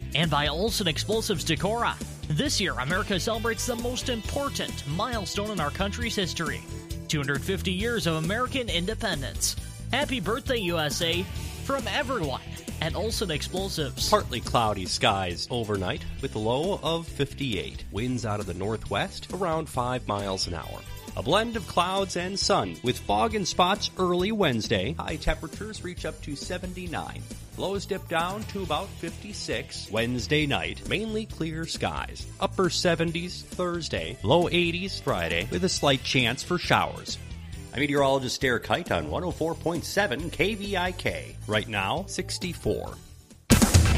And by Olson Explosives Decorah. This year, America celebrates the most important milestone in our country's history, 250 years of American independence. Happy birthday, USA, from everyone at Olson Explosives. Partly cloudy skies overnight with a low of 58. Winds out of the northwest around 5 miles an hour. A blend of clouds and sun with fog in spots early Wednesday. High temperatures reach up to 79. Lows dip down to about 56 Wednesday night. Mainly clear skies. Upper 70s Thursday. Low 80s Friday with a slight chance for showers. I'm meteorologist Derek Kite on 104.7 KVIK. Right now, 64.